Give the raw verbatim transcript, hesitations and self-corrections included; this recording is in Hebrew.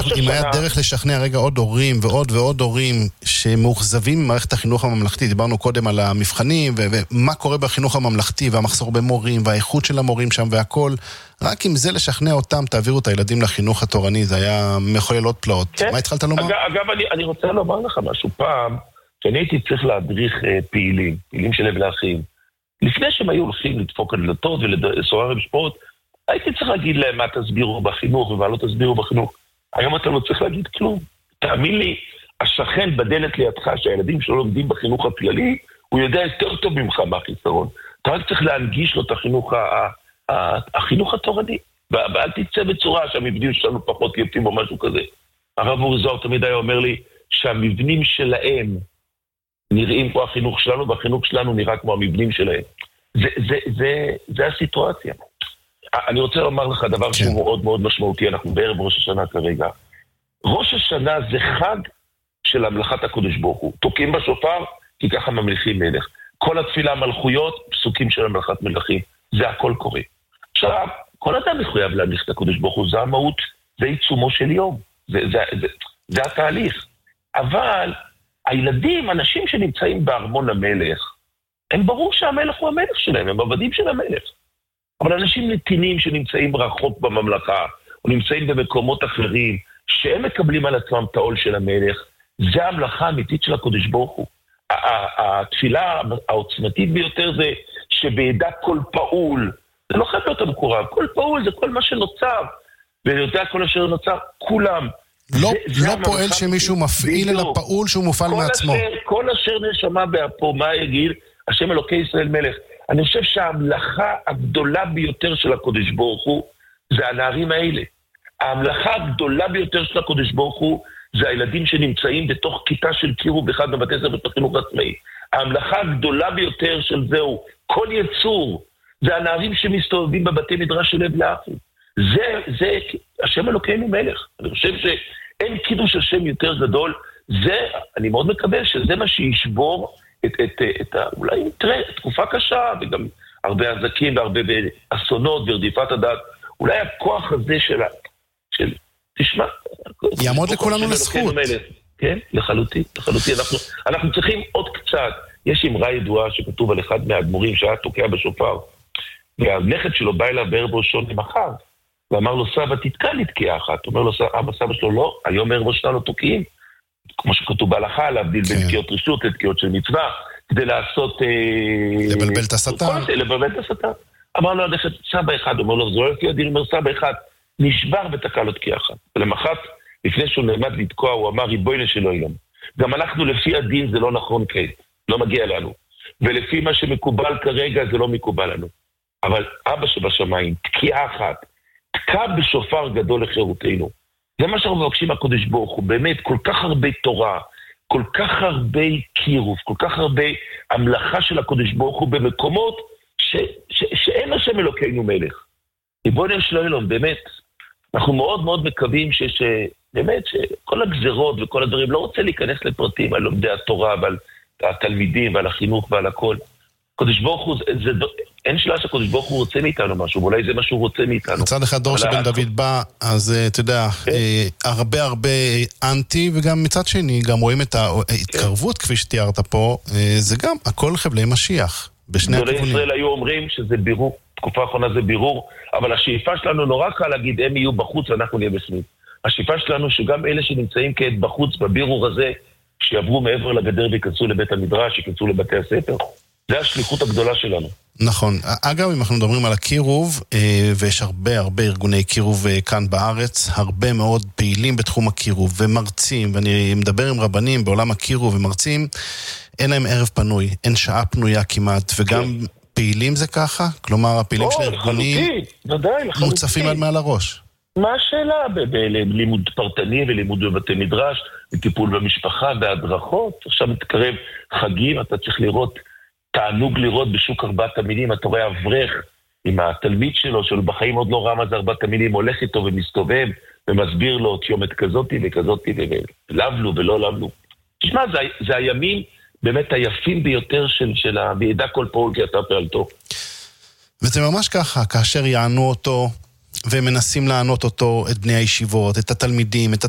אם היה דרך לשכנע רגע עוד הורים ועוד ועוד הורים שמאוכזבים ממערכת החינוך הממלכתי, דיברנו קודם על המבחנים ומה קורה בחינוך הממלכתי והמחסור במורים והאיכות של המורים שם והכל, רק עם זה לשכנע אותם, תעבירו את הילדים לחינוך התורני, זה היה מחולל עוד פלאות. מה התחלת לומר? אגב, אני רוצה לומר לך משהו. פעם, שאני הייתי צריך להדריך פעילים, פעילים של לב לאחים, לפני שהם היו הולכים לדפוק על דלתות ולסורר בספורט, הייתי צריך להגיד להם מה תסבירו בחינוך ומה לא תסבירו בחינוך. היום אתה לא צריך להגיד כלום. תאמין לי, השכן בדלת לידך שהילדים שלו לומדים בחינוך הכללי, הוא יודע יותר טוב ממך מה החיסרון. אתה רק צריך להנגיש לו את החינוך, החינוך התורני. ואל תצא בצורה שהמבנים שלנו פחות יפים או משהו כזה. הרב אורי זוהר תמיד היה אומר לי שהמבנים שלהם נראים כמו החינוך שלנו, והחינוך שלנו נראה כמו המבנים שלהם. זה, זה, זה, זה הסיטואציה. אני רוצה לומר לך דבר שהוא מאוד מאוד משמעותי, אנחנו בערב ראש השנה כרגע. ראש השנה זה חג של המלכת הקודש ברוך הוא. תוקעים בשופר, כי ככה ממליכים מלך. כל התפילה מלכויות, פסוקים של המלכת מלכים. זה הכל קורה. עכשיו, כל אדם מחויב להמליך את הקודש ברוך הוא, זה המהות, זה עיצומו של יום. זה, זה, זה, זה התהליך. אבל הילדים, אנשים שנמצאים בארמון המלך, הם ברור שהמלך הוא המלך שלהם, הם עבדים של המלך. אבל אנשים נתינים שנמצאים רחוק בממלכה, או נמצאים במקומות אחרים, שהם מקבלים על עצמם את העול של המלך, זה המלאכה האמיתית של הקודש ברוך הוא. התפילה העוצמתית ביותר זה שבידע כל פעול, זה לא חייב להיות המקורב, כל פעול זה כל מה שנוצר, ויודע כל אשר נוצר, כולם. לא, זה, לא זה פועל שמישהו מפעיל אלא פעול שהוא מופעל מעצמו. אשר, כל אשר נשמה באפו, מה יגיד? השם אלוקי ישראל מלך. אני חושב שההמלכה הגדולה ביותר של הקודש ברוך הוא, זה הנערים האלה. ההמלכה הגדולה ביותר של הקודש ברוך הוא, זה הילדים שנמצאים בתוך כיתה של קירוב אחד בבתי ספר בחינוך עצמאי. ההמלכה הגדולה ביותר של זהו, כל יצור, זה הנערים שמסתובבים בבתי מדרש של לב לאחים. זה, זה, השם אלוקינו מלך. אני חושב שאין קידוש השם יותר גדול. זה, אני מאוד מקבל שזה מה שישבור את, את, את, את אולי תראה, תקופה קשה, וגם הרבה עזקים והרבה אסונות ורדיפת הדעת. אולי הכוח הזה של, של תשמע, יעמוד לכולנו לזכות. כן, לחלוטין, לחלוטין. אנחנו, אנחנו צריכים עוד קצת. יש אמרה ידועה שכתוב על אחד מהאדמו"רים שהיה תוקע בשופר, והנכד שלו בא אליו בערב ראשון למחר, ואמר לו, סבא, תתקע לי תקיעה אחת. אומר לו, אבא, סבא שלו, לא, היום ערב ראשון לא תוקעים. כמו שכתוב בהלכה, להבדיל בין תקיעות רשות לתקיעות של מצווה, כדי לעשות... לבלבל את השטן. לבלבל את השטן. אמר לו, הנכד, סבא אחד, אומר לו, זה לא לפי הדין, אומר, סבא אחד, נשבר ותקע לו תקיעה אחת. ולמחת, לפני שהוא נעמד לתקוע, הוא אמר, ריבונו של עולם. גם אנחנו לפי הדין זה לא נכון כעת, לא מגיע לנו. ולפי מה שמקובל כרגע זה לא מקובל לנו. אבל אבא שבשמיים, תקיעה אחת, תקע בשופר גדול לחירותנו. זה מה שאנחנו מבקשים מהקודש ברוך הוא, באמת כל כך הרבה תורה, כל כך הרבה קירוב, כל כך הרבה המלאכה של הקודש ברוך הוא במקומות ש, ש, שאין השם אלוקינו מלך. ריבונו של עולם, באמת, אנחנו מאוד מאוד מקווים ש, שבאמת שכל הגזרות וכל הדברים, לא רוצה להיכנס לפרטים על לומדי התורה ועל התלמידים ועל החינוך ועל הכל. קודש ברוך הוא, זה, זה, אין שאלה שהקודש ברוך הוא רוצה מאיתנו משהו, ואולי זה מה שהוא רוצה מאיתנו. מצד אחד דור שבן דוד בא, אז אתה יודע, הרבה הרבה אנטי, וגם מצד שני, גם רואים את ההתקרבות כפי שתיארת פה, זה גם הכל חבלי משיח, בשני הכיוונים. גדולי ישראל היו אומרים שזה בירור, תקופה האחרונה זה בירור, אבל השאיפה שלנו נורא קל להגיד, הם יהיו בחוץ ואנחנו נהיה בסביב. השאיפה שלנו שגם אלה שנמצאים כעת בחוץ, בבירור הזה, שיעברו מעבר לגדר ויכנסו לבית המדרש, ייכנסו לבתי הספר. זה השליחות הגדולה שלנו. נכון. אגב, אם אנחנו מדברים על הקירוב, ויש הרבה הרבה ארגוני קירוב כאן בארץ, הרבה מאוד פעילים בתחום הקירוב ומרצים, ואני מדבר עם רבנים בעולם הקירוב ומרצים, אין להם ערב פנוי, אין שעה פנויה כמעט, וגם כן. פעילים זה ככה? כלומר, הפעילים או, של הארגונים מוצפים עד מעל הראש. מה השאלה? בלימוד פרטני ולימוד בבתי מדרש, בטיפול במשפחה, בהדרכות, עכשיו מתקרב חגים, אתה צריך לראות תענוג לראות בשוק ארבעת המינים, אתה רואה אברך עם התלמיד שלו, שלו בחיים עוד לא ראה מה זה ארבעת המינים, הולך איתו ומסתובב, ומסביר לו תיומת כזאתי וכזאתי, ולבלו ולא לבלו. תשמע, זה, זה הימים באמת היפים ביותר של, של הבידע כל פעול כי אתה פעלתו. וזה ממש ככה, כאשר יענו אותו, ומנסים לענות אותו, את בני הישיבות, את התלמידים, את